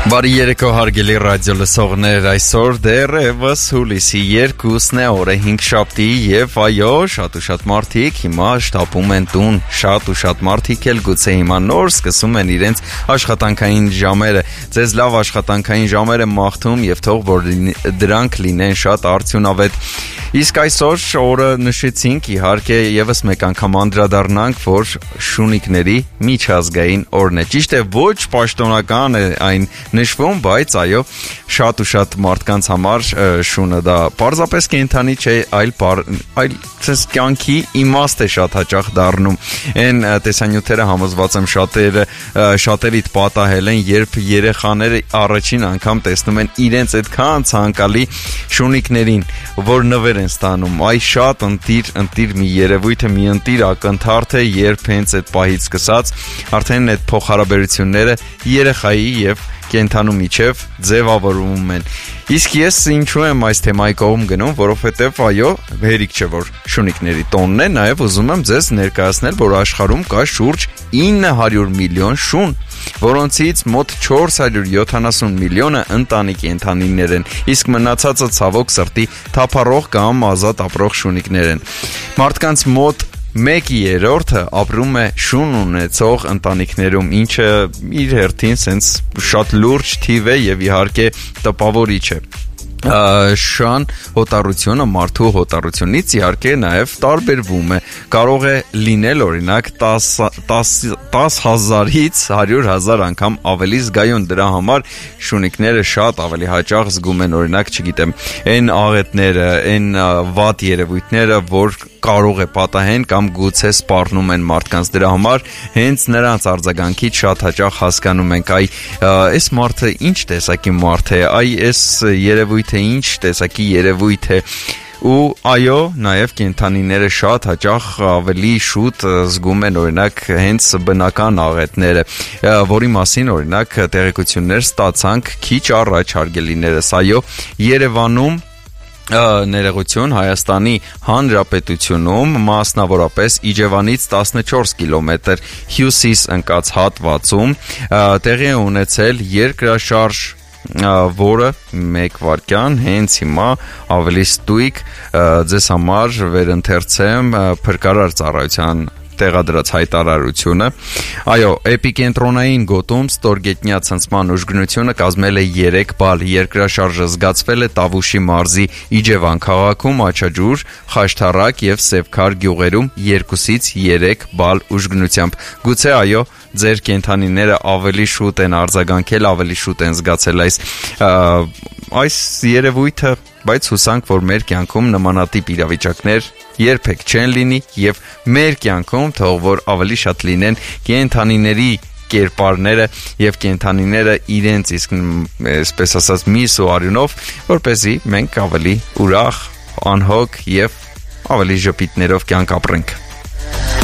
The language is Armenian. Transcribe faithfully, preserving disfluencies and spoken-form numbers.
Բարի երեկո հարգելի ռադիո լսողներ, այսօր դեռևս հուլիսի երկուսն է, օրը հինգշաբթի եւ այո, շատ ու շատ մարդիկ հիմա շտապում են տուն, շատ ու շատ մարդիկ էլ գուցե հիմա նոր սկսում են իրենց աշխատանքային ժամերը։ Ձեզ լավ աշխատանքային ժամեր եմ մաղթում եւ թող որ դրանք լինեն շատ արդյունավետ։ Իսկ այսօր օրը նշեցինք, իհարկե եւս մեկ անգամ անդրադառնանք, որ շունիկների միջազգային օրն է։ Ճիշտ է, ոչ պաշտոնական է այն նշվում, բայց այո, շատ ու շատ մարդկանց համար շունը դա պարզապես կենդանի չէ, այլ այլ ցես կյանքի իմաստ է շատ հաճախ դառնում։ Այն տեսանյութերը համոզված եմ շատերը շատերիդ պատահել են, երբ երեխաները առաջին անգամ տեսնում են իրենց այդքան ցանկալի շունիկներին, որ նվեր են ստանում։ Այ շատ ընտիր, ընտիր մի երևույթ է, մի ընտիր ակնթարթ է, երբ հենց այդ պահից սկսած արդեն այդ փոխհարաբերությունները երեխայի եւ կենթանու միջև ձևավորվում են։ Իսկ ես ինչու եմ այս թեմայի կողմ գնում, որովհետև այո, հերիք չէ որ շունիկների տոնն է, նաև ուզում եմ ձեզ ներկայացնել, որ աշխարհում կա շուրջ ինը հարյուր միլիոն շուն, որոնցից մոտ չորս հարյուր յոթանասուն միլիոնը ընտանի կենդանիներ են, իսկ մնացածը ցավոք սրտի թափառող կամ ազատ ապրող շունիկներ են։ Մարդկանց մոտ մեկ երրորդը ապրում է շուն ունեցող ընտանիքներում, ինչը իր հերթին սենց շատ լուրջ թիվ է եւ իհարկե տպավորիչ է։ Շան հոտառությունը մարդու հոտառությունից իհարկե նաև տարբերվում է, կարող է լինել օրինակ տասը հազարից հարյուր հազար անգամ ավելի զգայուն, դրա համար շունիկները շատ ավելի հաճախ զգում են, օրինակ չգիտեմ, այն աղետները, այն վատ երևույթները, որ կարող է պատահեն կամ գուցե սպառնում են մարդկանց, դրա համար հենց նրանց արձագանքից շատ հաճախ հասկանում ենք, այ այս մարդը ինչ տեսակի մարդ է, այ այս երևույթը ինչ տեսակի երևույթ է։ Ու այո, նաև կենդանիները շատ հաճախ ավելի շուտ զգում են օրինակ հենց բնական աղետները, որի մասին օրինակ տեղեկություններ ստացանք քիչ առաջ հարգելիներս, այո, Երևանում ներողություն Հայաստանի Հանրապետությունում մասնավորապես Իջևանից տասնչորս կիլոմետր հյուսիս ընկած հատվածում տեղի է ունեցել երկրաշարժ, որը մեկ վայրկյան հենց հիմա ավելի ստույգ ձեզ համար վերընթերցեմ փրկարար ծառայության տեղադրած հայտարարությունը։ Այո, էպիկենտրոնային գոտում ստորգետնյա ցնցման ուժգնությունը կազմել է երեք բալ, երկրաշարժը զգացվել է Տավուշի մարզի Իջևան քաղաքում, Աչաջուր, Խաշթառակ եւ Սևքար գյուղերում երկուսից երեք բալ ուժգնությամբ։ Գուցե այո, ձեր կենդանիները ավելի շուտ են արձագանքել, ավելի շուտ են զգացել այս այս երևույթը, բայց հուսանք, որ մեր կյանքում նմանատիպ իրավիճակներ երբեք չեն լինի եւ մեր կյանքում թող որ ավելի շատ լինեն կենդանիների կերպարները եւ կենդանիները իրենց իսկ այսպես ասած միս ու արյունով, որպեսզի մենք ավելի ուրախ, անհոգ եւ ավելի ժպիտներով կյանք ապրենք։